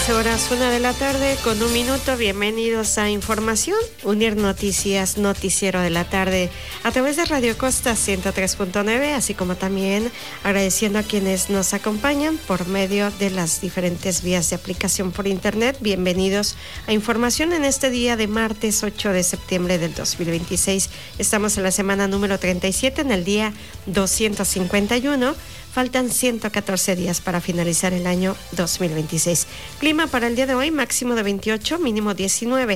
Horas 1 de la tarde con 1 minuto. Bienvenidos a Información, Unir Noticias, noticiero de la tarde a través de Radio Costa 103.9, así como también agradeciendo a quienes nos acompañan por medio de las diferentes vías de aplicación por internet. Bienvenidos a Información en este día de martes 8 de septiembre del 2026. Estamos en la semana número 37, en el día 251. Faltan 114 días para finalizar el año 2026. Clima para el día de hoy, máximo de 28, mínimo 19.